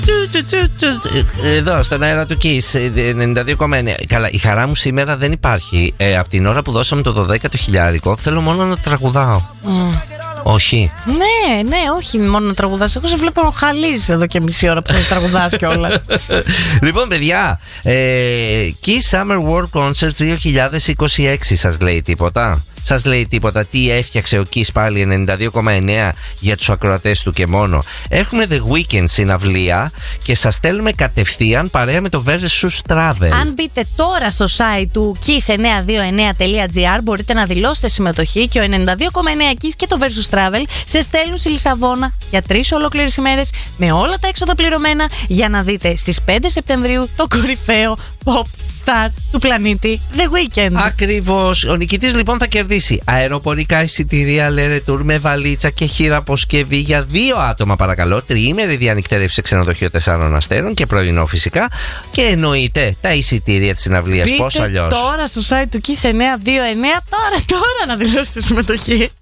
Εδώ στον αέρα του Kiss 92,9. Καλά, η χαρά μου σήμερα δεν υπάρχει. Από την ώρα που δώσαμε το 12ο χιλιάρικο, θέλω μόνο να τραγουδάω. Όχι. Ναι, όχι μόνο να τραγουδάς. Εγώ σε βλέπω χαλίζεις εδώ και μισή ώρα που θα τραγουδάς κιόλας. Λοιπόν, παιδιά, Kiss Summer World Concerts 2026 σας λέει τίποτα? Σας λέει τίποτα τι έφτιαξε ο Kiss πάλι 92,9 για τους ακροατές του και μόνο? Έχουμε The Weeknd συναυλία και σας στέλνουμε κατευθείαν παρέα με το Versus Travel. Αν μπείτε τώρα στο site του kiss929.gr μπορείτε να δηλώσετε συμμετοχή και ο 92,9 Kiss και το Versus Travel σε στέλνουν στη Λισαβόνα για 3 ολόκληρες ημέρες με όλα τα έξοδα πληρωμένα για να δείτε στις 5 Σεπτεμβρίου το κορυφαίο pop star του πλανήτη The Weeknd. Ακριβώς. Ο νικητής λοιπόν θα κερδίσει αεροπορικά εισιτήρια Lere Tour με βαλίτσα και χειραποσκευή για 2 άτομα, παρακαλώ, τριήμερη διανυκτέρευση σε ξενοδοχείο 4 αστέρων και πρωινό φυσικά, και εννοείται τα εισιτήρια της συναυλίας. Πώς αλλιώς? Τώρα στο site του Kiss 929 τώρα να δηλώσετε συμμετοχή.